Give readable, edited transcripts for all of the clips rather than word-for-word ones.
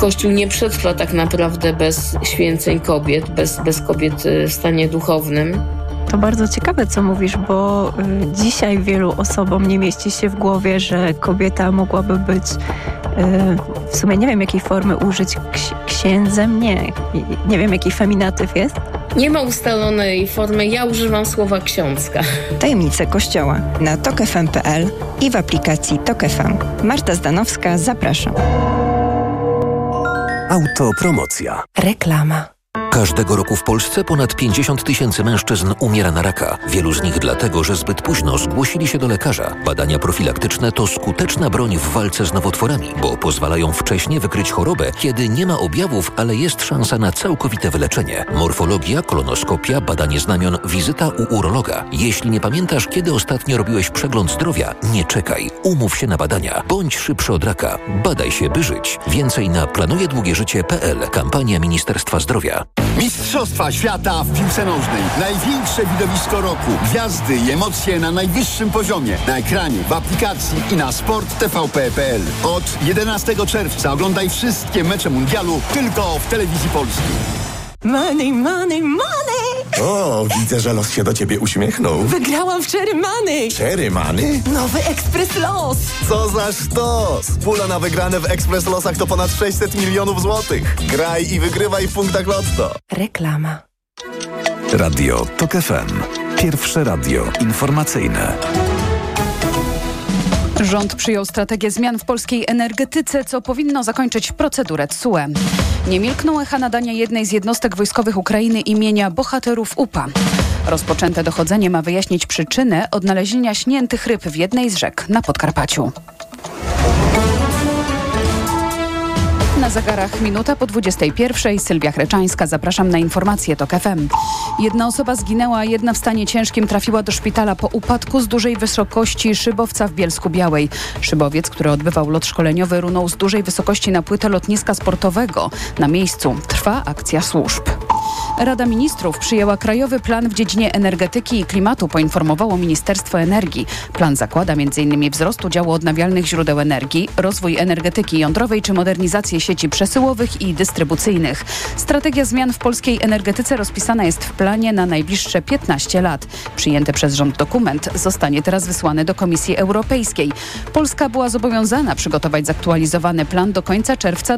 Kościół nie przetrwa tak naprawdę bez święceń kobiet, bez kobiet w stanie duchownym. To bardzo ciekawe, co mówisz, bo dzisiaj wielu osobom nie mieści się w głowie, że kobieta mogłaby być, w sumie nie wiem jakiej formy użyć, księdzem, nie wiem jaki feminatyw jest. Nie ma ustalonej formy, ja używam słowa ksiądzka. Tajemnice Kościoła na tokfm.pl i w aplikacji Tok FM. Marta Zdanowska, zapraszam. Autopromocja. Reklama. Każdego roku w Polsce ponad 50 000 mężczyzn umiera na raka. Wielu z nich dlatego, że zbyt późno zgłosili się do lekarza. Badania profilaktyczne to skuteczna broń w walce z nowotworami, bo pozwalają wcześnie wykryć chorobę, kiedy nie ma objawów, ale jest szansa na całkowite wyleczenie. Morfologia, kolonoskopia, badanie znamion, wizyta u urologa. Jeśli nie pamiętasz, kiedy ostatnio robiłeś przegląd zdrowia, nie czekaj. Umów się na badania. Bądź szybszy od raka. Badaj się, by żyć. Więcej na planujedługieżycie.pl. Kampania Ministerstwa Zdrowia. Mistrzostwa świata w piłce nożnej. Największe widowisko roku. Gwiazdy i emocje na najwyższym poziomie. Na ekranie, w aplikacji i na sporttvp.pl. Od 11 czerwca oglądaj wszystkie mecze mundialu tylko w Telewizji Polskiej. Money, money, money! O, widzę, że los się do ciebie uśmiechnął. Wygrałam w Cherry Money! Cherry Money? Nowy Ekspres Los! Co za sztos! Pula na wygrane w Ekspres Losach to ponad 600 milionów złotych. Graj i wygrywaj w punktach Lotto. Reklama. Radio Tok FM. Pierwsze radio informacyjne. Rząd przyjął strategię zmian w polskiej energetyce, co powinno zakończyć procedurę TSUE. Nie milkną echa nadania jednej z jednostek wojskowych Ukrainy imienia bohaterów UPA. Rozpoczęte dochodzenie ma wyjaśnić przyczynę odnalezienia śniętych ryb w jednej z rzek na Podkarpaciu. Na zegarach minuta po 21:00. Sylwia Chreczańska. Zapraszam na informacje TOK FM. Jedna osoba zginęła, a jedna w stanie ciężkim trafiła do szpitala po upadku z dużej wysokości szybowca w Bielsku-Białej. Szybowiec, który odbywał lot szkoleniowy, runął z dużej wysokości na płytę lotniska sportowego. Na miejscu trwa akcja służb. Rada Ministrów przyjęła krajowy plan w dziedzinie energetyki i klimatu, poinformowało Ministerstwo Energii. Plan zakłada m.in. wzrost udziału odnawialnych źródeł energii, rozwój energetyki jądrowej czy modernizację sieci przesyłowych i dystrybucyjnych. Strategia zmian w polskiej energetyce rozpisana jest w planie na najbliższe 15 lat. Przyjęty przez rząd dokument zostanie teraz wysłany do Komisji Europejskiej. Polska była zobowiązana przygotować zaktualizowany plan do końca czerwca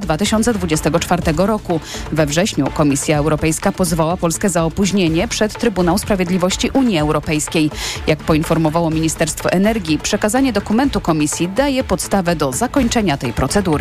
2024 roku. We wrześniu Komisja Europejska pozwała Polskę za opóźnienie przed Trybunał Sprawiedliwości Unii Europejskiej. Jak poinformowało Ministerstwo Energii, przekazanie dokumentu Komisji daje podstawę do zakończenia tej procedury.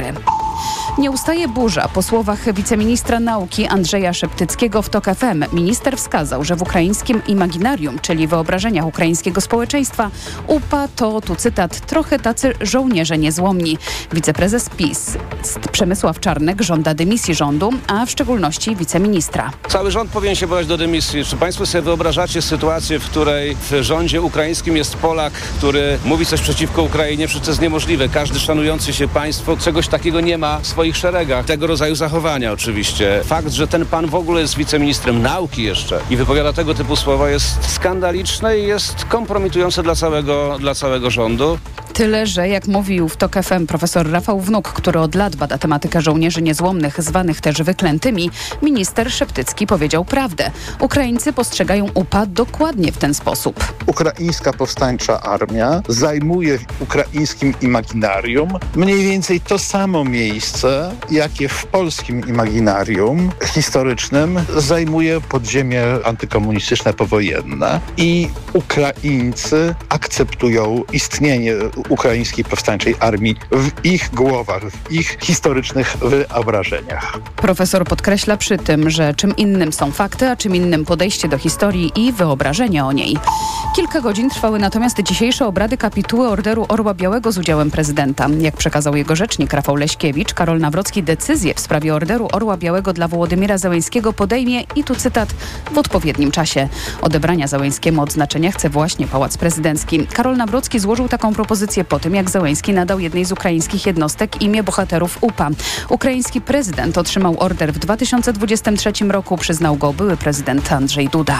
Nie ustaje burza. Po słowach wiceministra nauki Andrzeja Szeptyckiego w TOK FM minister wskazał, że w ukraińskim imaginarium, czyli wyobrażeniach ukraińskiego społeczeństwa, UPA to, tu cytat, trochę tacy żołnierze niezłomni. Wiceprezes PiS Przemysław Czarnek żąda dymisji rządu, a w szczególności wiceministra. Cały rząd powinien się podać do dymisji. Czy państwo sobie wyobrażacie sytuację, w której w rządzie ukraińskim jest Polak, który mówi coś przeciwko Ukrainie? Przecież to jest niemożliwe. Każdy szanujący się państwo czegoś takiego nie ma w swoich szeregach. Tego rodzaju zachowania oczywiście. Fakt, że ten pan w ogóle jest wiceministrem nauki jeszcze i wypowiada tego typu słowa, jest skandaliczne i jest kompromitujące dla całego rządu. Tyle, że jak mówił w TOK FM profesor Rafał Wnuk, który od lat bada tematykę żołnierzy niezłomnych, zwanych też wyklętymi, minister Szeptycki powiedział prawdę. Ukraińcy postrzegają UPA dokładnie w ten sposób. Ukraińska powstańcza armia zajmuje w ukraińskim imaginarium mniej więcej to samo miejsce, jakie w polskim imaginarium historycznym zajmuje podziemie antykomunistyczne powojenne i Ukraińcy akceptują istnienie ukraińskiej powstańczej armii w ich głowach, w ich historycznych wyobrażeniach. Profesor podkreśla przy tym, że czym innym są fakty, a czym innym podejście do historii i wyobrażenie o niej. Kilka godzin trwały natomiast dzisiejsze obrady kapituły Orderu Orła Białego z udziałem prezydenta. Jak przekazał jego rzecznik Rafał Leśkiewicz, Karol Nawrocki decyzję w sprawie Orderu Orła Białego dla Wołodymyra Zełenskiego podejmie, i tu cytat, w odpowiednim czasie. Odebrania Zełenskiemu odznaczenia chce właśnie Pałac Prezydencki. Karol Nawrocki złożył taką propozycję po tym, jak Zełenski nadał jednej z ukraińskich jednostek imię bohaterów UPA. Ukraiński prezydent otrzymał order w 2023 roku, przyznał go były prezydent Andrzej Duda.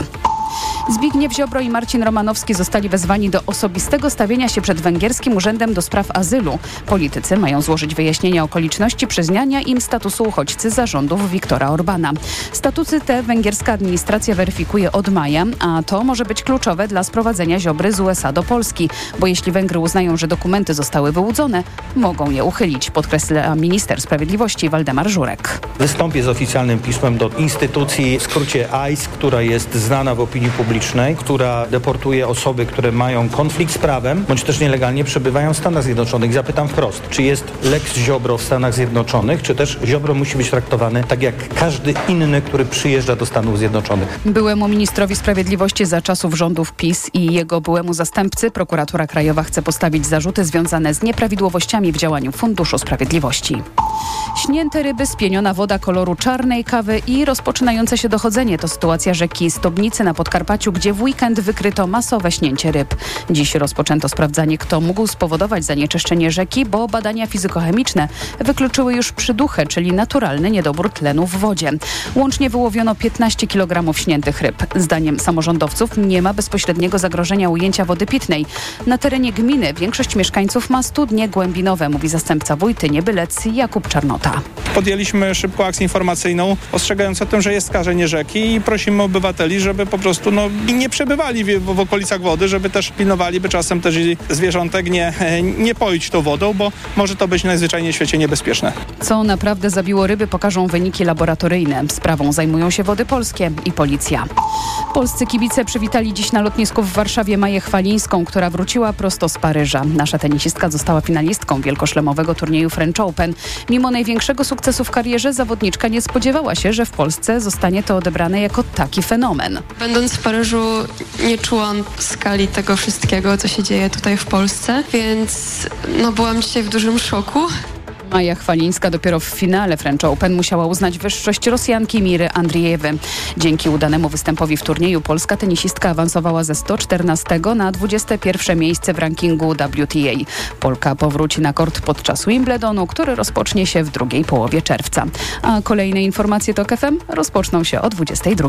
Zbigniew Ziobro i Marcin Romanowski zostali wezwani do osobistego stawienia się przed węgierskim Urzędem do Spraw Azylu. Politycy mają złożyć wyjaśnienia okoliczności przyznania im statusu uchodźcy za rządów Viktora Orbana. Statuty te węgierska administracja weryfikuje od maja, a to może być kluczowe dla sprowadzenia Ziobry z USA do Polski, bo jeśli Węgry uznają, że dokumenty zostały wyłudzone, mogą je uchylić, podkreśla minister sprawiedliwości Waldemar Żurek. Wystąpię z oficjalnym pismem do instytucji, w skrócie ICE, która jest znana w opinii publicznej, która deportuje osoby, które mają konflikt z prawem, bądź też nielegalnie przebywają w Stanach Zjednoczonych. Zapytam wprost, czy jest Lex Ziobro w Stanach Zjednoczonych, czy też Ziobro musi być traktowany tak jak każdy inny, który przyjeżdża do Stanów Zjednoczonych. Byłemu ministrowi sprawiedliwości za czasów rządów PiS i jego byłemu zastępcy prokuratura krajowa chce postawić zarzuty związane z nieprawidłowościami w działaniu Funduszu Sprawiedliwości. Śnięte ryby, spieniona woda koloru czarnej kawy i rozpoczynające się dochodzenie to sytuacja rzeki Stobnicy na Podkarpaciu, gdzie w weekend wykryto masowe śnięcie ryb. Dziś rozpoczęto sprawdzanie, kto mógł spowodować zanieczyszczenie rzeki, bo badania fizykochemiczne wykluczyły już przyduchę, czyli naturalny niedobór tlenu w wodzie. Łącznie wyłowiono 15 kg śniętych ryb. Zdaniem samorządowców nie ma bezpośredniego zagrożenia ujęcia wody pitnej. Na terenie gminy większość mieszkańców ma studnie głębinowe, mówi zastępca wójtyni Bylec Jakub Czarnota. Podjęliśmy szybką akcję informacyjną, ostrzegając o tym, że jest skażenie rzeki i prosimy obywateli, żeby po prostu nie przebywali w okolicach wody, żeby też pilnowali, by czasem też zwierzątek nie poić tą wodą, bo może to być najzwyczajniej w świecie niebezpieczne. Co naprawdę zabiło ryby, pokażą wyniki laboratoryjne. Sprawą zajmują się Wody Polskie i policja. Polscy kibice przywitali dziś na lotnisku w Warszawie Maję Chwalińską, która wróciła prosto z Paryża. Nasza tenisistka została finalistką wielkoszlemowego turnieju French Open. Mimo największego sukcesu w karierze zawodniczka nie spodziewała się, że w Polsce zostanie to odebrane jako taki fenomen. Będąc w Paryżu nie czułam skali tego wszystkiego, co się dzieje tutaj w Polsce, więc byłam dzisiaj w dużym szoku. Maja Chwalińska dopiero w finale French Open musiała uznać wyższość Rosjanki Miry Andriejewy. Dzięki udanemu występowi w turnieju polska tenisistka awansowała ze 114 na 21 miejsce w rankingu WTA. Polka powróci na kort podczas Wimbledonu, który rozpocznie się w drugiej połowie czerwca. A kolejne informacje TOK FM rozpoczną się o 22.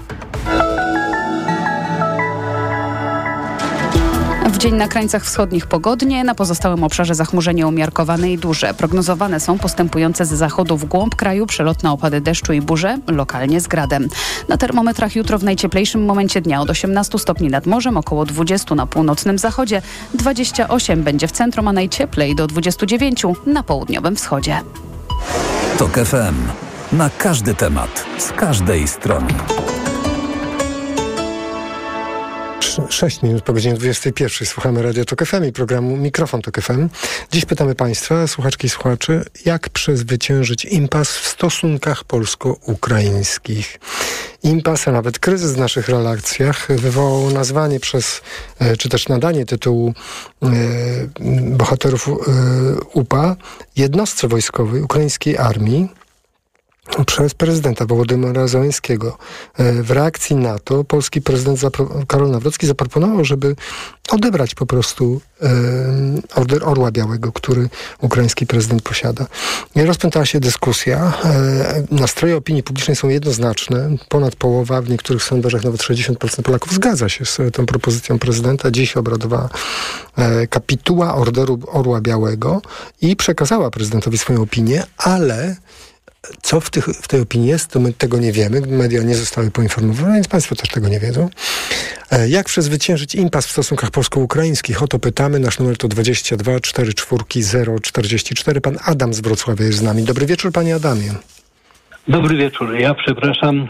W dzień na krańcach wschodnich pogodnie, na pozostałym obszarze zachmurzenie umiarkowane i duże. Prognozowane są postępujące z zachodu w głąb kraju przelotne opady deszczu i burze, lokalnie z gradem. Na termometrach jutro w najcieplejszym momencie dnia od 18 stopni nad morzem, około 20 na północnym zachodzie, 28 będzie w centrum, a najcieplej do 29 na południowym wschodzie. TOK FM. Na każdy temat, z każdej strony. 6 minut po godzinie 21. Słuchamy Radia TOK FM i programu Mikrofon TOK FM. Dziś pytamy Państwa, słuchaczki i słuchaczy, jak przezwyciężyć impas w stosunkach polsko-ukraińskich. Impas, a nawet kryzys w naszych relacjach wywołał nazwanie czy też nadanie tytułu bohaterów UPA jednostce wojskowej ukraińskiej armii przez prezydenta Wołodymyra Zełenskiego. W reakcji na to polski prezydent Karol Nawrocki zaproponował, żeby odebrać po prostu order Orła Białego, który ukraiński prezydent posiada. I rozpętała się dyskusja. Nastroje opinii publicznej są jednoznaczne. Ponad połowa, w niektórych sondażach nawet 60% Polaków zgadza się z tą propozycją prezydenta. Dziś obradowała kapituła orderu Orła Białego i przekazała prezydentowi swoją opinię, ale co w tej opinii jest, to my tego nie wiemy. Media nie zostały poinformowane, więc Państwo też tego nie wiedzą. Jak przezwyciężyć impas w stosunkach polsko-ukraińskich? O to pytamy. Nasz numer to 22 44 044. Pan Adam z Wrocławia jest z nami. Dobry wieczór, panie Adamie. Dobry wieczór. Ja przepraszam.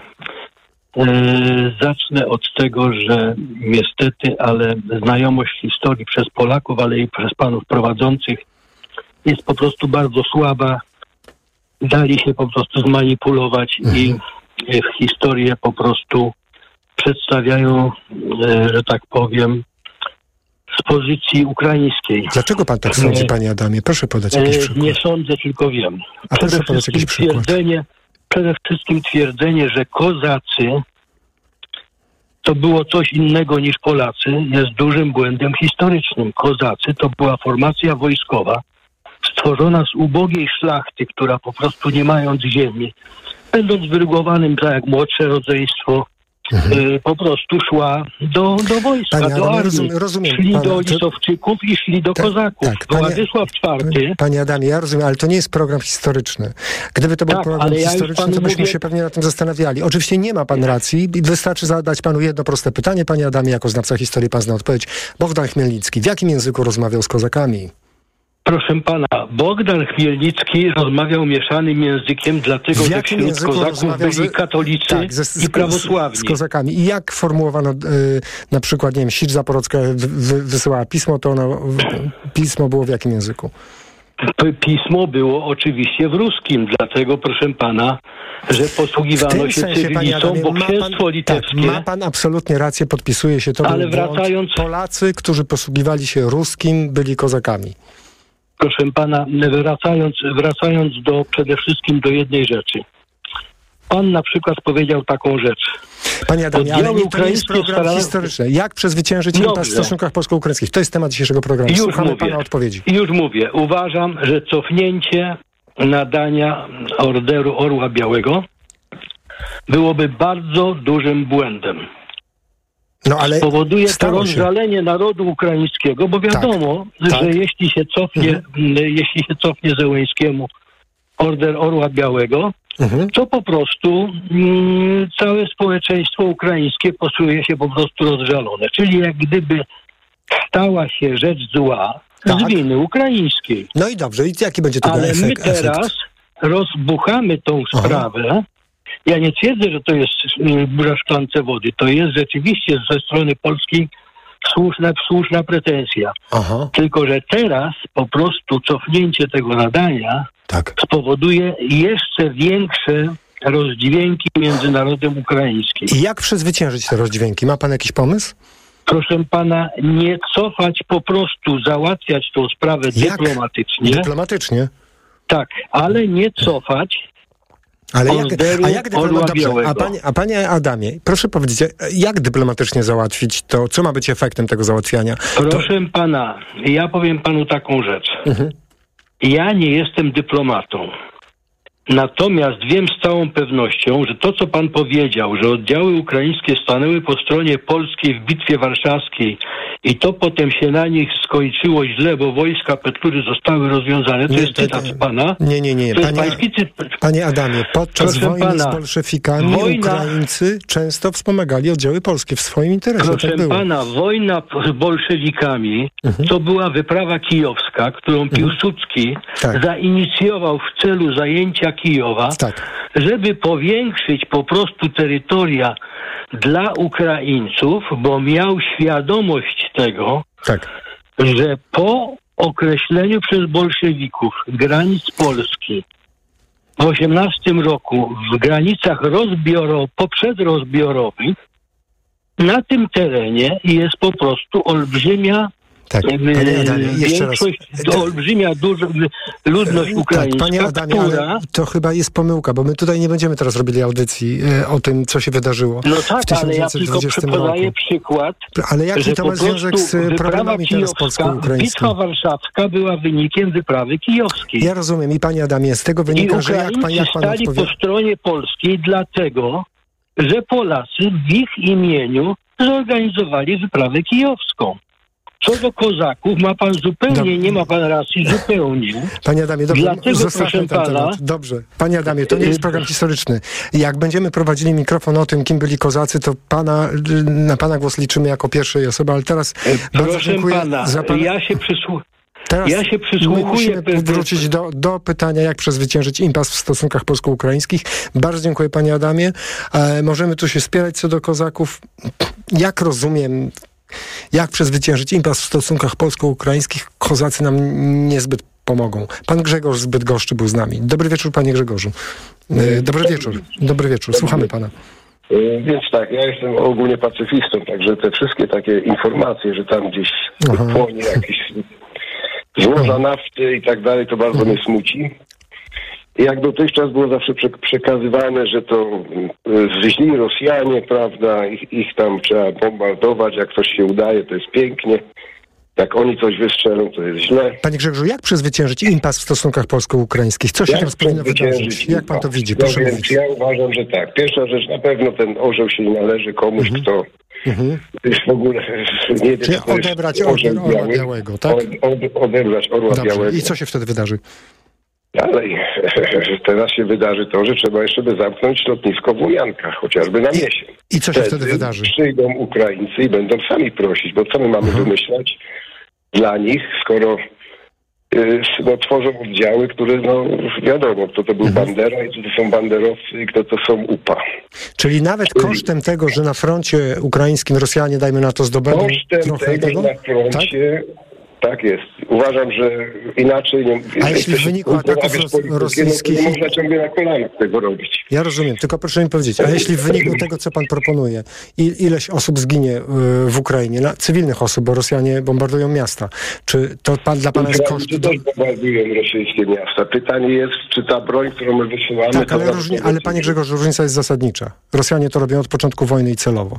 Zacznę od tego, że niestety, ale znajomość historii przez Polaków, ale i przez panów prowadzących jest po prostu bardzo słaba. Dali się po prostu zmanipulować i historię po prostu przedstawiają, że tak powiem, z pozycji ukraińskiej. Dlaczego pan tak sądzi, panie Adamie? Proszę podać jakiś przykład. Nie sądzę, tylko wiem. A proszę podać jakiś przykład. Przede wszystkim twierdzenie, że kozacy to było coś innego niż Polacy, jest dużym błędem historycznym. Kozacy to była formacja wojskowa stworzona z ubogiej szlachty, która po prostu nie mając ziemi, będąc wyrugowanym tak jak młodsze rodzeństwo, po prostu szła do wojska, do armii. Rozumiem szli pana, do Lisowczyków i szli do Kozaków. Władysław IV... Panie Adamie, ja rozumiem, ale to nie jest program historyczny. Gdyby to był program historyczny, to byśmy się pewnie nad tym zastanawiali. Oczywiście nie ma pan racji i wystarczy zadać panu jedno proste pytanie. Panie Adamie, jako znawca historii pan zna odpowiedź. Bogdan Chmielnicki, w jakim języku rozmawiał z Kozakami? Proszę pana, Bogdan Chmielnicki rozmawiał mieszanym językiem, dlatego że wśród Kozaków byli katolicy i prawosławni. Z Kozakami. I jak formułowano na przykład, nie wiem, Sicz Zaporocka wysyłała pismo, to pismo było w jakim języku? Pismo było oczywiście w ruskim, dlatego proszę pana, że posługiwano się cyrylicą, bo księstwo litewskie... ma pan absolutnie rację, podpisuje się to. Ale wracając... Polacy, którzy posługiwali się ruskim, byli Kozakami. Proszę pana, wracając przede wszystkim do jednej rzeczy. Pan na przykład powiedział taką rzecz. Panie Adamie, ale to nie jest program historyczny. Jak przezwyciężyć impas w stosunkach polsko-ukraińskich? To jest temat dzisiejszego programu. Słuchamy pana odpowiedzi. Już mówię. Uważam, że cofnięcie nadania Orderu Orła Białego byłoby bardzo dużym błędem. No, ale spowoduje to rozżalenie narodu ukraińskiego, bo wiadomo, że jeśli się cofnie Zełenskiemu Order Orła Białego, to po prostu całe społeczeństwo ukraińskie poczuje się po prostu rozżalone. Czyli jak gdyby stała się rzecz zła z winy ukraińskiej. No i dobrze, i jaki będzie tego efekt? Ale my teraz rozbuchamy tą sprawę. Ja nie twierdzę, że to jest burza w szklance wody. To jest rzeczywiście ze strony polskiej słuszna pretensja. Tylko że teraz po prostu cofnięcie tego nadania spowoduje jeszcze większe rozdźwięki między narodem ukraińskim. I jak przezwyciężyć te rozdźwięki? Ma pan jakiś pomysł? Proszę pana, nie cofać, po prostu załatwiać tą sprawę dyplomatycznie. Dyplomatycznie? Tak, ale nie cofać. Ale panie Adamie, proszę powiedzieć, jak dyplomatycznie załatwić to? Co ma być efektem tego załatwiania? Proszę pana, ja powiem panu taką rzecz. Ja nie jestem dyplomatą. Natomiast wiem z całą pewnością, że to, co pan powiedział, że oddziały ukraińskie stanęły po stronie polskiej w Bitwie Warszawskiej i to potem się na nich skończyło źle, bo wojska Petlury zostały rozwiązane, to jest cytat z pana. Nie. Panie Adamie, podczas wojny z bolszewikami Ukraińcy często wspomagali oddziały polskie w swoim interesie. Proszę pana, wojna z bolszewikami to była wyprawa kijowska, którą Piłsudski zainicjował w celu zajęcia Kijowa, żeby powiększyć po prostu terytoria dla Ukraińców, bo miał świadomość tego, że po określeniu przez bolszewików granic Polski w 18 roku w granicach poprzedrozbiorowych na tym terenie jest po prostu olbrzymia olbrzymia ludność ukraińska, panie Adamie, ale to chyba jest pomyłka, bo my tutaj nie będziemy teraz robili audycji o tym, co się wydarzyło w 1920 roku. Podaję przykład, ale jaki to ma związek z problemami teraz polsko-ukraińskimi? Bitwa Warszawska była wynikiem wyprawy kijowskiej. Ja rozumiem i panie Adamie, z tego wynika, że jak pan stali po stronie polskiej dlatego, że Polacy w ich imieniu zorganizowali wyprawę kijowską. Co do Kozaków, nie ma pan racji zupełnie. Panie Adamie, dobrze, dlatego, zostawmy ten temat. Dobrze. Panie Adamie, to nie jest program historyczny. Jak będziemy prowadzili mikrofon o tym, kim byli Kozacy, to na pana głos liczymy jako pierwszej osoby, ale teraz bardzo dziękuję za pana... Ja się przysłuchuję. Musimy wrócić do pytania, jak przezwyciężyć impas w stosunkach polsko-ukraińskich. Bardzo dziękuję, panie Adamie. Możemy tu się spierać co do Kozaków. Jak rozumiem, jak przezwyciężyć impas w stosunkach polsko-ukraińskich, Kozacy nam niezbyt pomogą. Pan Grzegorz z Bydgoszczy był z nami. Dobry wieczór, panie Grzegorzu. Dobry wieczór. Słuchamy pana. Więc tak, ja jestem ogólnie pacyfistą, także te wszystkie takie informacje, że tam gdzieś płonie jakieś złoża nafty i tak dalej, to bardzo mnie smuci. Jak dotychczas było zawsze przekazywane, że to źli Rosjanie, prawda, ich tam trzeba bombardować, jak coś się udaje, to jest pięknie. Jak oni coś wystrzelą, to jest źle. Panie Grzegorzu, jak przezwyciężyć impas w stosunkach polsko-ukraińskich? Co się teraz powinno wydarzyć? Jak pan to widzi? Proszę mówić. Ja uważam, że tak. Pierwsza rzecz, na pewno ten orzeł się nie należy komuś, kto już w ogóle nie wie, czyli odebrać orła białego, tak? Odebrać orła białego. I co się wtedy wydarzy? Dalej, teraz się wydarzy to, że trzeba jeszcze by zamknąć lotnisko w Łomiankach, chociażby na miesiąc. I co się wtedy wydarzy? Przyjdą Ukraińcy i będą sami prosić, bo co my mamy wymyślać dla nich, skoro tworzą oddziały, które, wiadomo, kto to był Bandera i kto to są banderowcy i kto to są UPA. Czyli nawet kosztem tego, że na froncie ukraińskim Rosjanie, dajmy na to, zdobędą trochę tego? Na froncie, tak jest. Uważam, że inaczej nie... A jeśli w wyniku ataków rosyjskich... Nie można ciągle na kolanach tego robić. Ja rozumiem, tylko proszę mi powiedzieć, a jeśli w wyniku tego, co pan proponuje, ileś osób zginie w Ukrainie, cywilnych osób, bo Rosjanie bombardują miasta, czy to dla pana jest koszt... Też bombardują rosyjskie miasta. Pytanie jest, czy ta broń, którą my wysyłamy... Tak, ale panie Grzegorzu, różnica jest zasadnicza. Rosjanie to robią od początku wojny i celowo.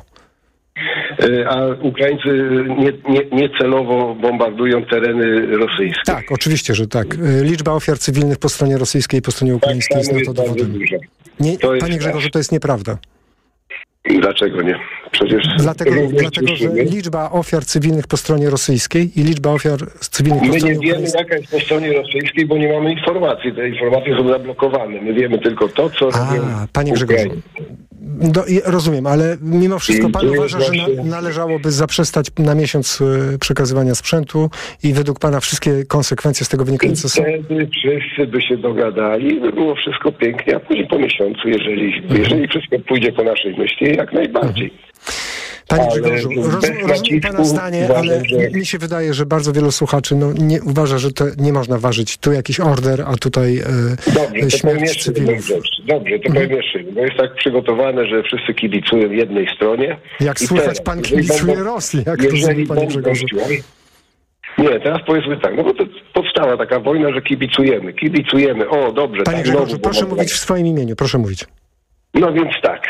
A Ukraińcy niecelowo bombardują tereny rosyjskie. Tak, oczywiście, że tak. Liczba ofiar cywilnych po stronie rosyjskiej i po stronie ukraińskiej jest na to dowodem. Panie Grzegorzu, to jest nieprawda. Dlaczego nie? Przecież... Dlatego, że liczba ofiar cywilnych po stronie rosyjskiej i liczba ofiar cywilnych po stronie ukraińskiej... My nie wiemy, jaka jest po stronie rosyjskiej, bo nie mamy informacji. Te informacje są zablokowane. My wiemy tylko to, co robią Panie Grzegorzu, rozumiem, ale mimo wszystko pan uważa, że należałoby zaprzestać na miesiąc przekazywania sprzętu i według pana wszystkie konsekwencje z tego wynikające są... Wtedy wszyscy by się dogadali, by było wszystko pięknie, a później po miesiącu, jeżeli wszystko pójdzie po naszej myśli, jak najbardziej. Panie Grzegorzu, rozumiem pana zdanie, ale mi się wydaje, że bardzo wielu słuchaczy nie uważa, że to nie można ważyć. Tu jakiś order, a tutaj śmierć cywilów. Dobrze, to powiem jeszcze, bo jest tak przygotowane, że wszyscy kibicują jednej stronie. Jak słychać, pan kibicuje Rosji, jak rozumie, panie Grzegorzu. Nie, teraz powiedzmy tak, bo to powstała taka wojna, że kibicujemy. O, dobrze. Panie Grzegorzu, proszę mówić w swoim imieniu, proszę mówić. No więc tak,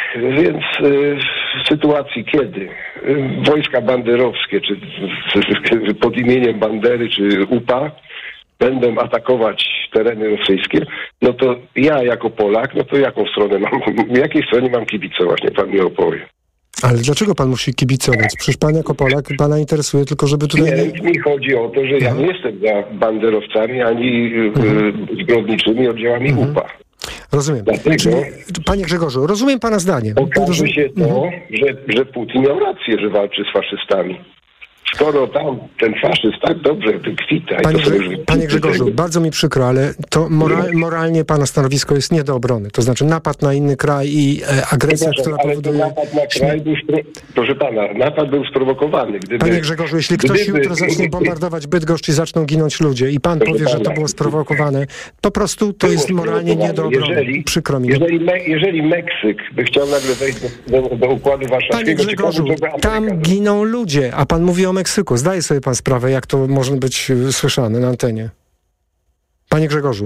w sytuacji, kiedy wojska banderowskie, czy pod imieniem Bandery, czy UPA będą atakować tereny rosyjskie, no to ja jako Polak, to jakiej stronie mam kibicować, niech pan mi opowie. Ale dlaczego pan musi kibicować? Przecież pan jako Polak, pana interesuje tylko, żeby tutaj... Nie, mi chodzi o to, że ja nie jestem za banderowcami, ani zbrodniczymi oddziałami UPA. Rozumiem. Czyli, panie Grzegorzu, rozumiem pana zdanie. Okaże się to, że Putin miał rację, że walczy z faszystami. Skoro tam ten faszyst tak dobrze kwita... Panie Grzegorzu, bardzo mi przykro, ale to moralnie pana stanowisko jest nie do obrony. To znaczy napad na inny kraj i agresja, która powoduje... Napad na kraj był... Proszę pana, napad był sprowokowany. Panie Grzegorzu, jeśli ktoś jutro zacznie bombardować Bydgoszcz i zaczną ginąć ludzie i pan powie, że to było sprowokowane, po prostu to jest moralnie nie do obrony. Przykro mi. Jeżeli Meksyk by chciał nagle wejść do Układu Warszawskiego... Panie Grzegorzu, tam giną ludzie, a pan mówi o Meksyku. Zdaje sobie pan sprawę, jak to może być słyszane na antenie. Panie Grzegorzu.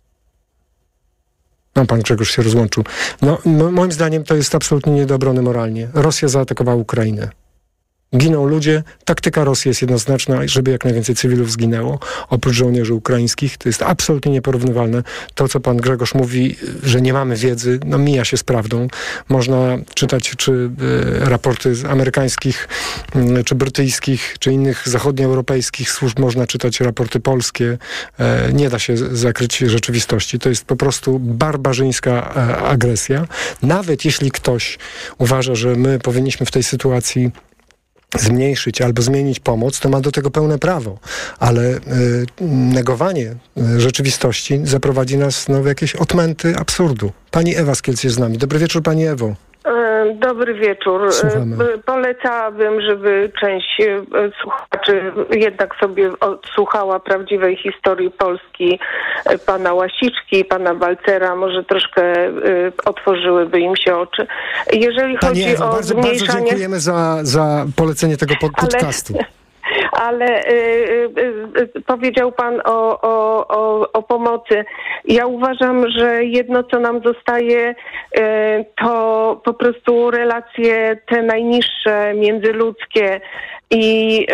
No, pan Grzegorz się rozłączył. Moim zdaniem to jest absolutnie nie do obrony moralnie. Rosja zaatakowała Ukrainę. Giną ludzie. Taktyka Rosji jest jednoznaczna, żeby jak najwięcej cywilów zginęło, oprócz żołnierzy ukraińskich. To jest absolutnie nieporównywalne. To, co pan Grzegorz mówi, że nie mamy wiedzy, mija się z prawdą. Można czytać czy raporty amerykańskich, czy brytyjskich, czy innych zachodnioeuropejskich służb. Można czytać raporty polskie. Nie da się zakryć rzeczywistości. To jest po prostu barbarzyńska agresja. Nawet jeśli ktoś uważa, że my powinniśmy w tej sytuacji zmniejszyć albo zmienić pomoc, to ma do tego pełne prawo. Ale negowanie rzeczywistości zaprowadzi nas w jakieś odmęty absurdu. Pani Ewa z Kielc jest z nami. Dobry wieczór, pani Ewo. Dobry wieczór. Słuchamy. Polecałabym, żeby część słuchaczy jednak sobie odsłuchała prawdziwej historii Polski pana Łasiczki, pana Balcera. Może troszkę otworzyłyby im się oczy. Jeżeli chodzi Pani Ewo, o bardzo dziękujemy za polecenie tego podcastu. ale powiedział pan o pomocy. Ja uważam, że jedno, co nam zostaje, to po prostu relacje te najniższe, międzyludzkie. I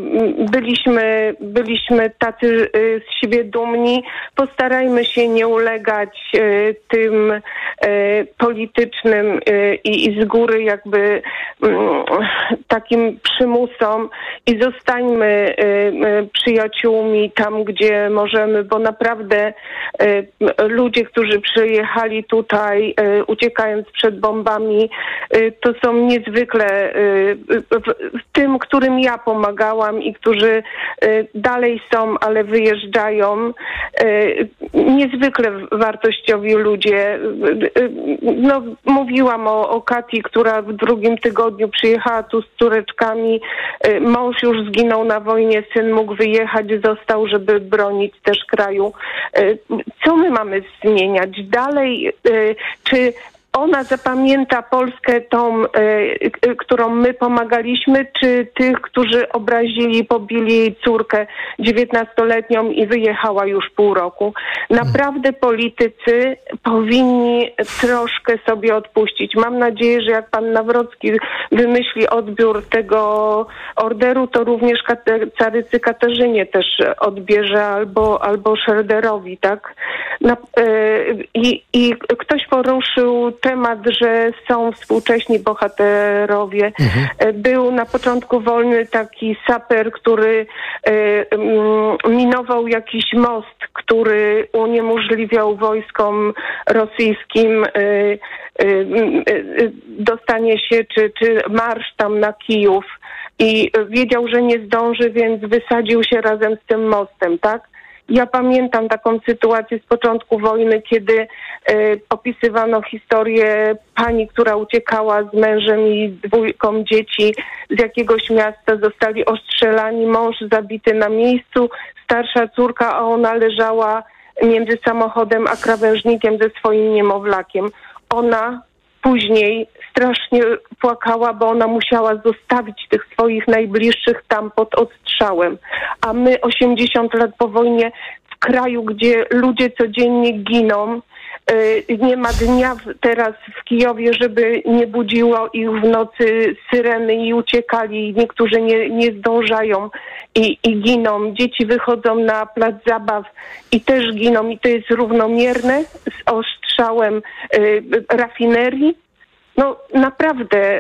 byliśmy tacy z siebie dumni. Postarajmy się nie ulegać tym politycznym i z góry jakby takim przymusom i zostańmy przyjaciółmi tam, gdzie możemy, bo naprawdę ludzie, którzy przyjechali tutaj uciekając przed bombami, to są niezwykle tym, którym ja pomagałam i którzy dalej są, ale wyjeżdżają. Niezwykle wartościowi ludzie. No, mówiłam o Kati, która w drugim tygodniu przyjechała tu z córeczkami. Mąż już zginął na wojnie, syn mógł wyjechać, został, żeby bronić też kraju. Co my mamy zmieniać dalej? Czy ona zapamięta Polskę tą, którą my pomagaliśmy, czy tych, którzy obrazili, pobili jej córkę 19-letnią i wyjechała już pół roku? Naprawdę politycy powinni troszkę sobie odpuścić. Mam nadzieję, że jak pan Nawrocki wymyśli odbiór tego orderu, to również carycy Katarzynie też odbierze albo Szerderowi, tak? I ktoś poruszył temat, że są współcześni bohaterowie. Był na początku wojny taki saper, który minował jakiś most, który uniemożliwiał wojskom rosyjskim dostanie się, czy marsz tam na Kijów. I wiedział, że nie zdąży, więc wysadził się razem z tym mostem, tak? Ja pamiętam taką sytuację z początku wojny, kiedy opisywano historię pani, która uciekała z mężem i 2 dzieci z jakiegoś miasta, zostali ostrzelani, mąż zabity na miejscu, starsza córka, a ona leżała między samochodem a krawężnikiem ze swoim niemowlakiem. Ona później strasznie płakała, bo ona musiała zostawić tych swoich najbliższych tam pod ostrzałem. A my 80 lat po wojnie w kraju, gdzie ludzie codziennie giną, nie ma dnia teraz w Kijowie, żeby nie budziło ich w nocy syreny i uciekali. Niektórzy nie zdążają i giną. Dzieci wychodzą na plac zabaw i też giną. I to jest równomierne z ostrzałem rafinerii. No naprawdę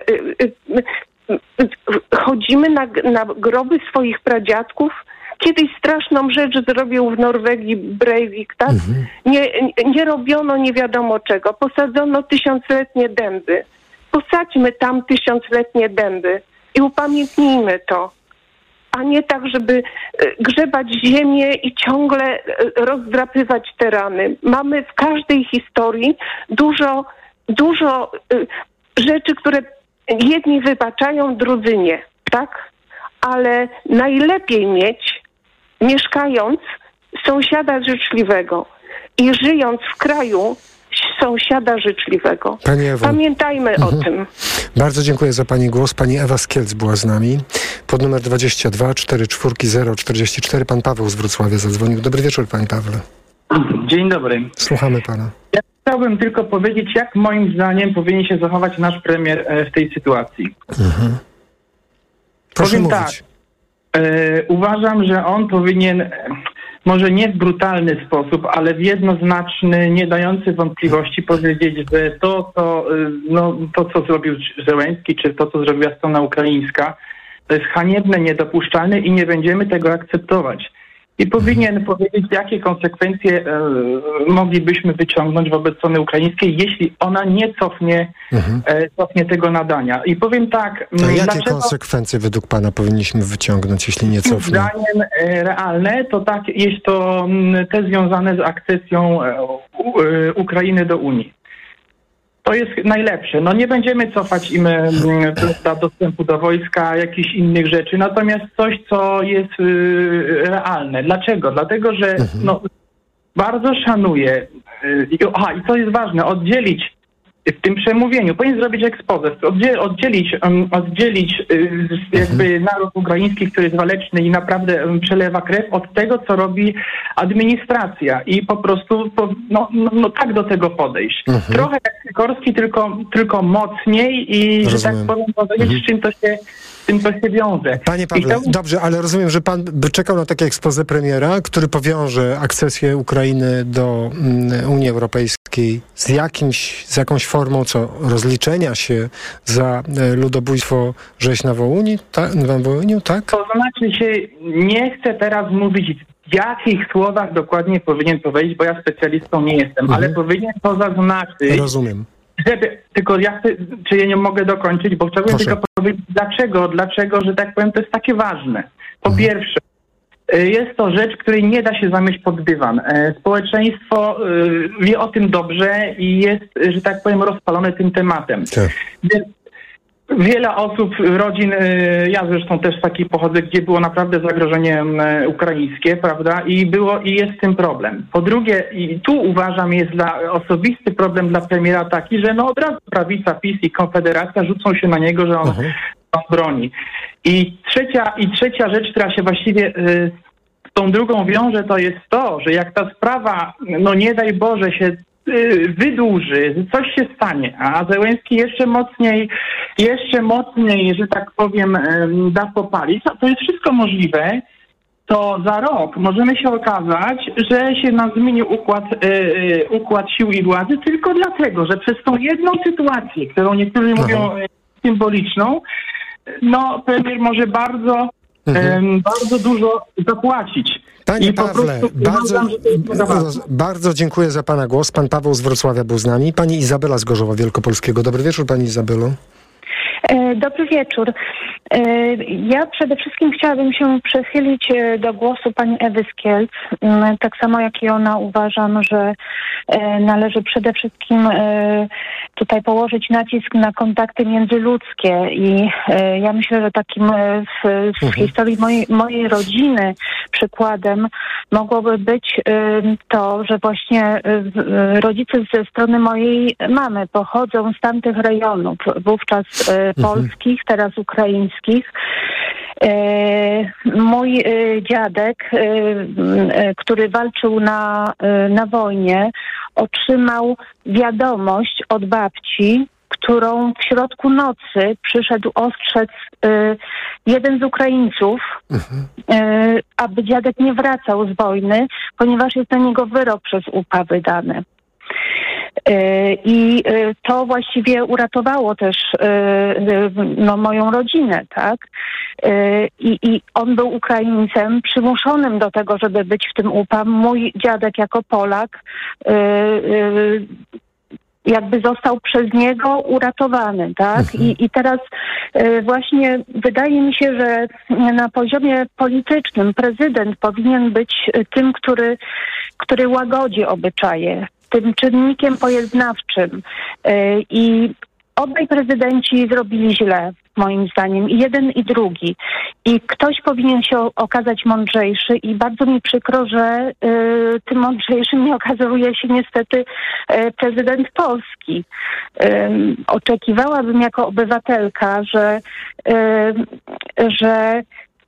chodzimy na groby swoich pradziadków. Kiedyś straszną rzecz zrobił w Norwegii Breivik, tak? Nie robiono nie wiadomo czego. Posadzono 1000-letnie dęby. Posadźmy tam 1000-letnie dęby i upamiętnijmy to. A nie tak, żeby grzebać ziemię i ciągle rozdrapywać te rany. Mamy w każdej historii dużo rzeczy, które jedni wybaczają, drudzy nie, tak? Ale najlepiej mieć, mieszkając, sąsiada życzliwego i żyjąc w kraju, sąsiada życzliwego. Pani Ewo, pamiętajmy o tym. Bardzo dziękuję za pani głos. Pani Ewa z Kielc była z nami. Pod numer 22 44 044 pan Paweł z Wrocławia zadzwonił. Dobry wieczór, panie Pawle. Dzień dobry. Słuchamy pana. Ja chciałbym tylko powiedzieć, jak moim zdaniem powinien się zachować nasz premier w tej sytuacji. Proszę powiem mówić. Tak, uważam, że on powinien, może nie w brutalny sposób, ale w jednoznaczny, nie dający wątpliwości powiedzieć, że to, co zrobił Zełenski, czy to, co zrobiła strona ukraińska, to jest haniebne, niedopuszczalne i nie będziemy tego akceptować. I powinien powiedzieć, jakie konsekwencje moglibyśmy wyciągnąć wobec strony ukraińskiej, jeśli ona nie cofnie tego nadania. I powiem tak... A jakie konsekwencje według pana powinniśmy wyciągnąć, jeśli nie cofnie? Zdaniem realne to tak, jest to te związane z akcesją Ukrainy do Unii. To jest najlepsze. No nie będziemy cofać im dostępu do wojska, jakichś innych rzeczy, natomiast coś, co jest realne. Dlaczego? Dlatego, że bardzo szanuję, i co jest ważne, oddzielić w tym przemówieniu. Powinien zrobić expose, oddzielić jakby naród ukraiński, który jest waleczny i naprawdę przelewa krew, od tego, co robi administracja i po prostu tak do tego podejść. Trochę jak Sikorski, tylko mocniej i, że tak powiem, powiedzieć, z czym to się wiąże. Panie Pawle, dobrze, ale rozumiem, że pan by czekał na takie expose premiera, który powiąże akcesję Ukrainy do Unii Europejskiej z jakąś formą rozliczenia się za ludobójstwo rzeź na Wołyniu, tak? To znaczy się, nie chcę teraz mówić, w jakich słowach dokładnie powinien powiedzieć, bo ja specjalistą nie jestem, ale powinien to zaznaczyć. Rozumiem. Tylko ja chcę, czy ja nie mogę dokończyć, bo chciałbym tylko powiedzieć, dlaczego, że tak powiem, to jest takie ważne. Po pierwsze, jest to rzecz, której nie da się zamieść pod dywan. Społeczeństwo wie o tym dobrze i jest, że tak powiem, rozpalone tym tematem. Wiele osób, rodzin, ja zresztą też z takiej pochodzę, gdzie było naprawdę zagrożenie ukraińskie, prawda, i jest z tym problem. Po drugie, i tu uważam, jest osobisty problem dla premiera taki, że od razu prawica, PiS i Konfederacja rzucą się na niego, że on broni. I trzecia rzecz, która się właściwie z tą drugą wiąże, to jest to, że jak ta sprawa, nie daj Boże, się wydłuży, coś się stanie, a Zełenski jeszcze mocniej, że tak powiem, da popalić, to jest wszystko możliwe, to za rok możemy się okazać, że się nam zmieni układ sił i władzy tylko dlatego, że przez tą jedną sytuację, którą niektórzy mówią symboliczną, premier może bardzo dużo zapłacić. Panie Pawle, bardzo dziękuję za pana głos. Pan Paweł z Wrocławia był z nami. Pani Izabela z Gorzowa Wielkopolskiego. Dobry wieczór, pani Izabelo. Dobry wieczór. Ja przede wszystkim chciałabym się przychylić do głosu pani Ewy z Kielc. Tak samo jak i ona uważam, że należy przede wszystkim tutaj położyć nacisk na kontakty międzyludzkie i ja myślę, że takim w historii mojej rodziny przykładem mogłoby być to, że właśnie rodzice ze strony mojej mamy pochodzą z tamtych rejonów, wówczas polskich, teraz ukraińskich. Mój dziadek, który walczył na wojnie, otrzymał wiadomość od babci, którą w środku nocy przyszedł ostrzec jeden z Ukraińców, aby dziadek nie wracał z wojny, ponieważ jest na niego wyrok przez UPA wydany. I to właściwie uratowało też moją rodzinę, tak? I on był Ukraińcem przymuszonym do tego, żeby być w tym UPA. Mój dziadek jako Polak jakby został przez niego uratowany, tak? I teraz właśnie wydaje mi się, że na poziomie politycznym prezydent powinien być tym, który łagodzi obyczaje, tym czynnikiem pojednawczym. I obaj prezydenci zrobili źle, moim zdaniem, i jeden, i drugi. I ktoś powinien się okazać mądrzejszy i bardzo mi przykro, że tym mądrzejszym nie okazuje się niestety prezydent Polski. Oczekiwałabym jako obywatelka, że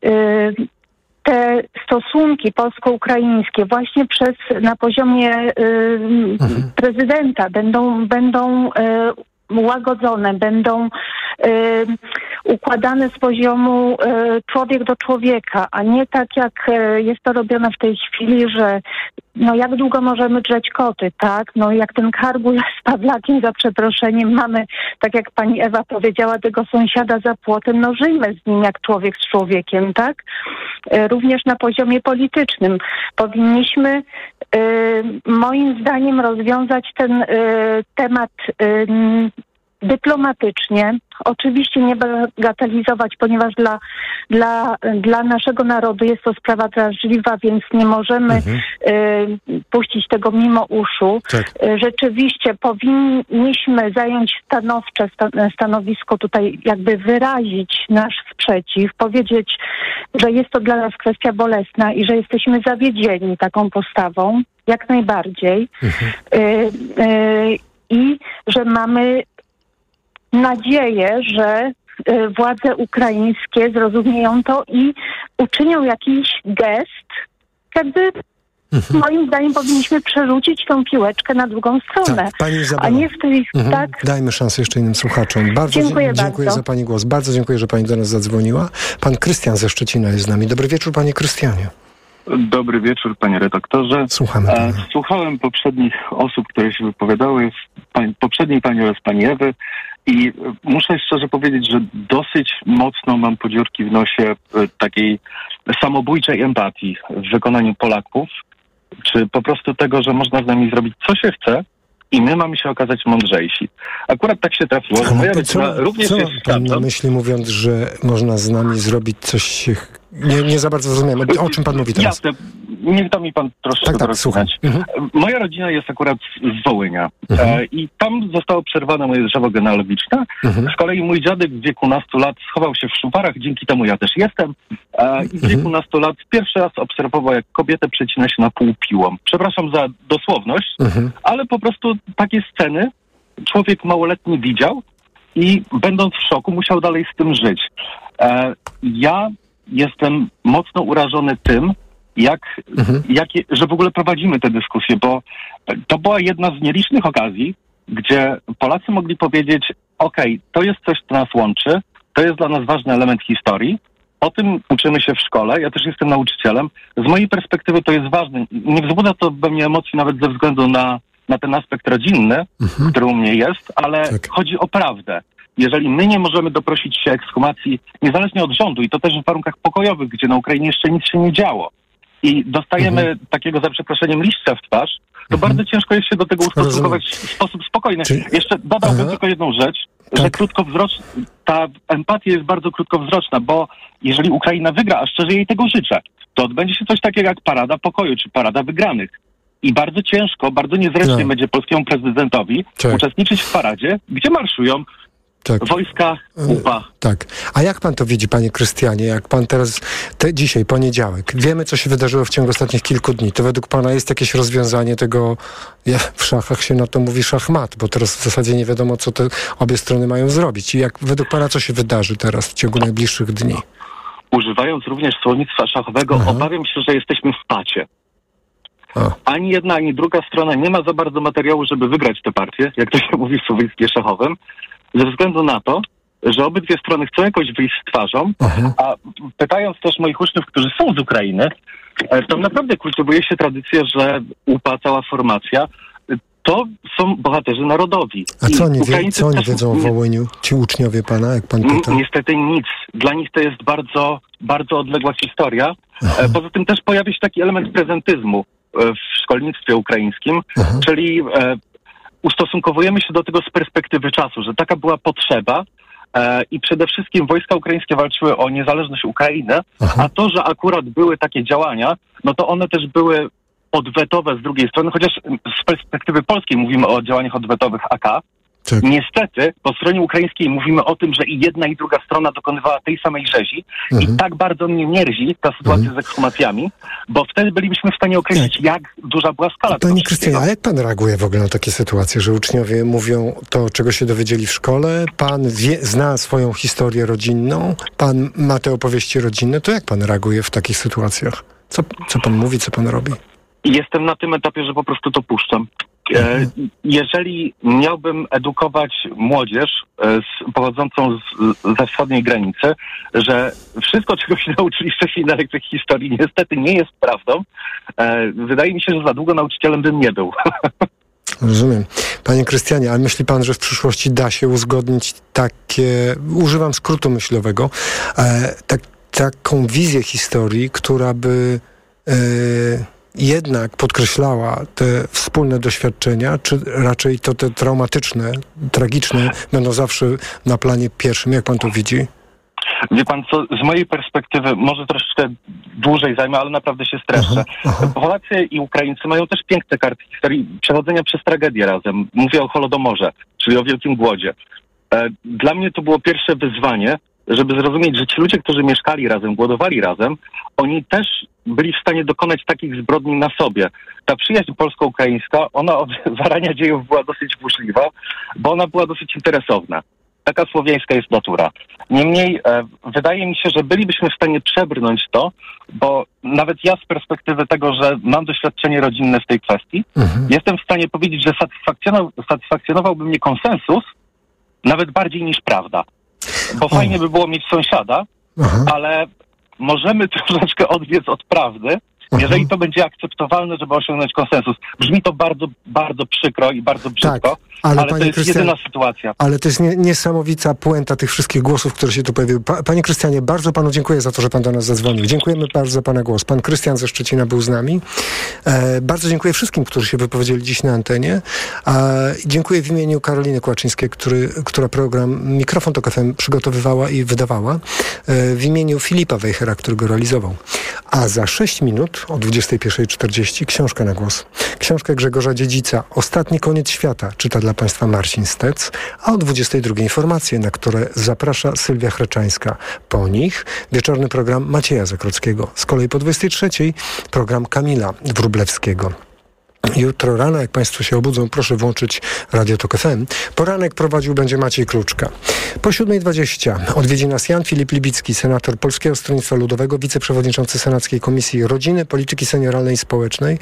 te stosunki polsko-ukraińskie właśnie na poziomie prezydenta będą łagodzone, będą układane z poziomu człowiek do człowieka, a nie tak jak jest to robione w tej chwili, że jak długo możemy drzeć koty, tak? Jak ten Kargul z Pawlakiem, za przeproszeniem, mamy, tak jak pani Ewa powiedziała, tego sąsiada za płotem, żyjmy z nim jak człowiek z człowiekiem, tak? Również na poziomie politycznym powinniśmy moim zdaniem rozwiązać ten temat dyplomatycznie, oczywiście nie bagatelizować, ponieważ dla naszego narodu jest to sprawa drażliwa, więc nie możemy puścić tego mimo uszu. Tak. Rzeczywiście powinniśmy zająć stanowcze stanowisko tutaj, jakby wyrazić nasz sprzeciw, powiedzieć, że jest to dla nas kwestia bolesna i że jesteśmy zawiedzieni taką postawą, jak najbardziej. I że mamy nadzieję, że władze ukraińskie zrozumieją to i uczynią jakiś gest, kiedy moim zdaniem powinniśmy przerzucić tą piłeczkę na drugą stronę, Pani Izabela. a nie w tej... Tak? Dajmy szansę jeszcze innym słuchaczom. Bardzo dziękuję za Pani głos. Bardzo dziękuję, że Pani do nas zadzwoniła. Pan Krystian ze Szczecina jest z nami. Dobry wieczór, Panie Krystianie. Dobry wieczór, panie redaktorze. Słuchamy. Słuchałem poprzednich osób, które się wypowiadały, poprzedniej pani oraz pani Ewy, i muszę szczerze powiedzieć, że dosyć mocno mam podziurki w nosie takiej samobójczej empatii w wykonaniu Polaków, czy po prostu tego, że można z nami zrobić co się chce i my mamy się okazać mądrzejsi. Akurat tak się trafiło, że moja rodzina również jest pan na myśli, mówiąc, że można z nami zrobić coś się... Nie za bardzo rozumiem. O czym pan mówi teraz? Jasne. Niech da mi pan troszeczkę rozsunąć. Moja rodzina jest akurat z Wołynia i tam zostało przerwane moje drzewo genealogiczne. Z kolei mój dziadek w wieku nastu lat schował się w szuwarach, dzięki temu ja też jestem. I w wieku nastu lat pierwszy raz obserwował, jak kobietę przecina się na pół piłą. Przepraszam za dosłowność, ale po prostu takie sceny człowiek małoletni widział i będąc w szoku musiał dalej z tym żyć. Ja jestem mocno urażony tym, że w ogóle prowadzimy tę dyskusję, bo to była jedna z nielicznych okazji, gdzie Polacy mogli powiedzieć, okej, to jest coś, co nas łączy, to jest dla nas ważny element historii, o tym uczymy się w szkole, ja też jestem nauczycielem, z mojej perspektywy to jest ważne. Nie wzbudza to we mnie emocji nawet ze względu na ten aspekt rodzinny, który u mnie jest, ale chodzi o prawdę. Jeżeli my nie możemy doprosić się ekshumacji, niezależnie od rządu, i to też w warunkach pokojowych, gdzie na Ukrainie jeszcze nic się nie działo, i dostajemy takiego, za przeproszeniem, liścia w twarz, to bardzo ciężko jest się do tego ustosunkować w sposób spokojny. Jeszcze dodałbym tylko jedną rzecz, że ta empatia jest bardzo krótkowzroczna, bo jeżeli Ukraina wygra, a szczerze jej tego życzę, to odbędzie się coś takiego jak Parada Pokoju, czy Parada Wygranych. I bardzo ciężko, bardzo niezręcznie będzie polskiemu prezydentowi uczestniczyć w paradzie, gdzie marszują wojska UPA. Tak. A jak pan to widzi, panie Krystianie? Jak pan teraz, dzisiaj, poniedziałek, wiemy, co się wydarzyło w ciągu ostatnich kilku dni. To według pana jest jakieś rozwiązanie tego, w szachach się na to mówi szachmat, bo teraz w zasadzie nie wiadomo, co te obie strony mają zrobić. I jak według pana, co się wydarzy teraz w ciągu najbliższych dni? Używając również słownictwa szachowego, obawiam się, że jesteśmy w pacie. Ani jedna, ani druga strona nie ma za bardzo materiału, żeby wygrać tę partię, jak to się mówi w słownictwie szachowym, ze względu na to, że obydwie strony chcą jakoś wyjść z twarzą, a pytając też moich uczniów, którzy są z Ukrainy, to naprawdę kultywuje się tradycja, że UPA, cała formacja, to są bohaterzy narodowi. A co oni wiedzą o Wołyniu, ci uczniowie pana, jak pan pyta? Niestety nic. Dla nich to jest bardzo, bardzo odległa historia. Poza tym też pojawia się taki element prezentyzmu w szkolnictwie ukraińskim, czyli ustosunkowujemy się do tego z perspektywy czasu, że taka była potrzeba i przede wszystkim wojska ukraińskie walczyły o niezależność Ukrainy, a to, że akurat były takie działania, no to one też były odwetowe z drugiej strony, chociaż z perspektywy polskiej mówimy o działaniach odwetowych AK. Niestety po stronie ukraińskiej mówimy o tym, że i jedna, i druga strona dokonywała tej samej rzezi i tak bardzo mnie mierzi ta sytuacja z ekshumacjami, bo wtedy bylibyśmy w stanie określić, jak duża była skala tego. Panie Krystianie, a jak pan reaguje w ogóle na takie sytuacje, że uczniowie mówią to, czego się dowiedzieli w szkole, pan zna swoją historię rodzinną, pan ma te opowieści rodzinne, to jak pan reaguje w takich sytuacjach? Co pan mówi, co pan robi? Jestem na tym etapie, że po prostu to puszczam. Jeżeli miałbym edukować młodzież pochodzącą ze wschodniej granicy, że wszystko, czego się nauczyli wcześniej na lekcjach historii, niestety nie jest prawdą, wydaje mi się, że za długo nauczycielem bym nie był. Rozumiem. Panie Krystianie, a myśli pan, że w przyszłości da się uzgodnić takie, używam skrótu myślowego, taką wizję historii, która by jednak podkreślała te wspólne doświadczenia, czy raczej to te traumatyczne, tragiczne będą zawsze na planie pierwszym? Jak pan to widzi? Wie pan co, z mojej perspektywy może troszeczkę dłużej zajmę, ale naprawdę się streszę. Polacy i Ukraińcy mają też piękne karty historii przechodzenia przez tragedię razem. Mówię o Holodomorze, czyli o Wielkim Głodzie. Dla mnie to było pierwsze wyzwanie, żeby zrozumieć, że ci ludzie, którzy mieszkali razem, głodowali razem, oni też byli w stanie dokonać takich zbrodni na sobie. Ta przyjaźń polsko-ukraińska, ona od zarania dziejów była dosyć burzliwa, bo ona była dosyć interesowna. Taka słowiańska jest natura. Niemniej wydaje mi się, że bylibyśmy w stanie przebrnąć to, bo nawet ja z perspektywy tego, że mam doświadczenie rodzinne w tej kwestii, jestem w stanie powiedzieć, że satysfakcjonowałby mnie konsensus nawet bardziej niż prawda. Bo fajnie by było mieć sąsiada, ale możemy troszeczkę odbiec od prawdy, jeżeli to będzie akceptowalne, żeby osiągnąć konsensus. Brzmi to bardzo, bardzo przykro i bardzo brzydko, ale to jest jedyna sytuacja. Ale to jest niesamowita puenta tych wszystkich głosów, które się tu pojawiły. Panie Krystianie, bardzo panu dziękuję za to, że pan do nas zadzwonił. Dziękujemy bardzo za pana głos. Pan Krystian ze Szczecina był z nami. Bardzo dziękuję wszystkim, którzy się wypowiedzieli dziś na antenie. Dziękuję w imieniu Karoliny Kłaczyńskiej, która program Mikrofon Tok FM przygotowywała i wydawała. W imieniu Filipa Wejhera, który go realizował. A za 6 minut o 21:40 książka na głos. Książkę Grzegorza Dziedzica Ostatni koniec świata czyta dla państwa Marcin Stec, a o 22:00 informacje, na które zaprasza Sylwia Chreczańska. Po nich wieczorny program Macieja Zakrockiego. Z kolei po 23:00 program Kamila Wróblewskiego. Jutro rano, jak państwo się obudzą, proszę włączyć Radio Tok FM. Poranek prowadził będzie Maciej Kluczka. Po 7:20 odwiedzi nas Jan Filip Libicki, senator Polskiego Stronnictwa Ludowego, wiceprzewodniczący Senackiej Komisji Rodziny, Polityki Senioralnej i Społecznej.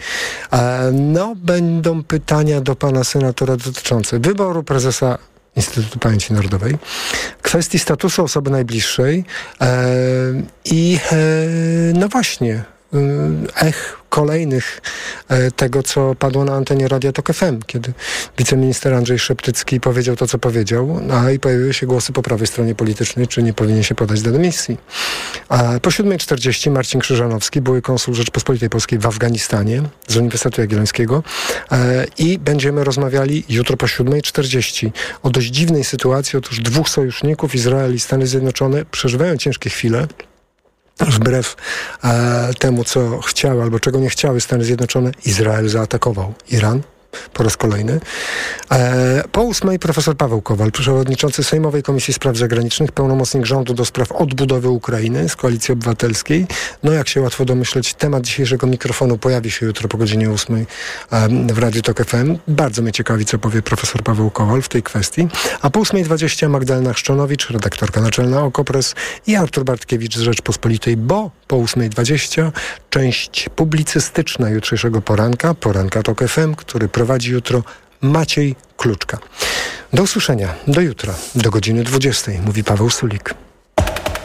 Będą pytania do pana senatora dotyczące wyboru prezesa Instytutu Pamięci Narodowej, kwestii statusu osoby najbliższej i no właśnie kolejnych tego, co padło na antenie Radia Tok FM, kiedy wiceminister Andrzej Szeptycki powiedział to, co powiedział, i pojawiły się głosy po prawej stronie politycznej, czy nie powinien się podać do dymisji. Po 7:40 Marcin Krzyżanowski, były konsul Rzeczypospolitej Polskiej w Afganistanie z Uniwersytetu Jagiellońskiego i będziemy rozmawiali jutro po 7:40 o dość dziwnej sytuacji. Otóż 2 sojuszników, Izrael i Stany Zjednoczone, przeżywają ciężkie chwile. Wbrew temu, co chciały albo czego nie chciały Stany Zjednoczone, Izrael zaatakował Iran po raz kolejny. Po 8:00 profesor Paweł Kowal, przewodniczący Sejmowej Komisji Spraw Zagranicznych, pełnomocnik rządu do spraw odbudowy Ukrainy z Koalicji Obywatelskiej. No jak się łatwo domyśleć, temat dzisiejszego mikrofonu pojawi się jutro po godzinie 8:00 w Radiu Tok FM. Bardzo mnie ciekawi, co powie profesor Paweł Kowal w tej kwestii. A po 8:20 Magdalena Chrzczonowicz, redaktorka naczelna Okopres i Artur Bartkiewicz z Rzeczpospolitej, bo po 8:20 część publicystyczna jutrzejszego poranka Tok FM, który prowadzi jutro Maciej Kluczka. Do usłyszenia, do jutra, do godziny 20:00, mówi Paweł Sulik.